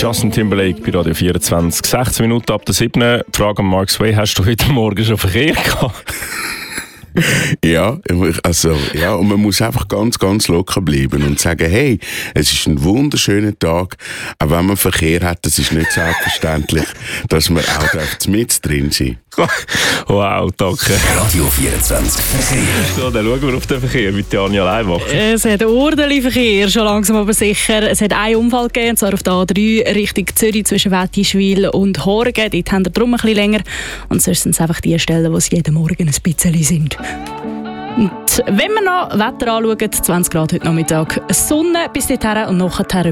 Justin Timberlake bei Radio 24. 16 Minuten ab der 7. Die Frage an Mark Sway, hast du heute Morgen schon Verkehr gehabt? Ja, und man muss einfach ganz, ganz locker bleiben und sagen, hey, es ist ein wunderschöner Tag, auch wenn man Verkehr hat, das ist nicht selbstverständlich, dass man auch mit drin sein. Wow, danke. Radio 24 Verkehr. So, dann schauen wir auf den Verkehr mit Anja Leibach. Es hat ordentlich Verkehr, schon langsam aber sicher. Es hat einen Unfall gegeben, und zwar auf der A3 Richtung Zürich zwischen Wettischwil und Horgen. Dort haben wir darum ein bisschen länger. Und sonst sind es einfach die Stellen, wo es jeden Morgen ein bisschen sind. Und wenn wir noch Wetter anschauen, 20 Grad heute Nachmittag, Sonne bis dorthin und nachher